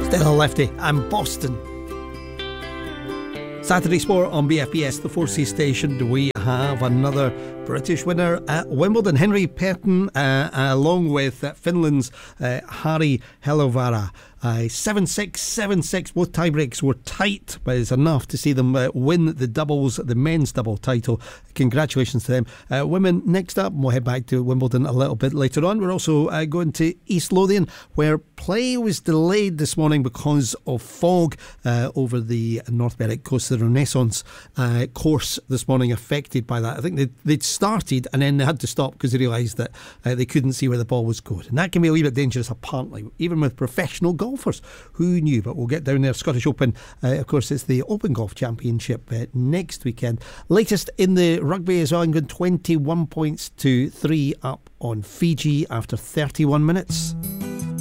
Stella Lefty and Boston. Saturday Sport on BFBS, the 4C station. We have another British winner at Wimbledon, Henry Perton, along with Finland's Harri Helovara. 7-6, 7-6. Both tiebreaks were tight, but it's enough to see them win the doubles, the men's double title. Congratulations to them. Women next up. We'll head back to Wimbledon a little bit later on. We're also going to East Lothian, where play was delayed this morning because of fog over the North Berwick Coast. The Renaissance course this morning affected by that. I think they'd started and then they had to stop because they realised that they couldn't see where the ball was going. And that can be a wee bit dangerous, apparently, even with professional golfers. Who knew? But we'll get down there. Scottish Open, of course, it's the Open Golf Championship next weekend. Latest in the rugby as well. England 21 points to 3 up on Fiji after 31 minutes.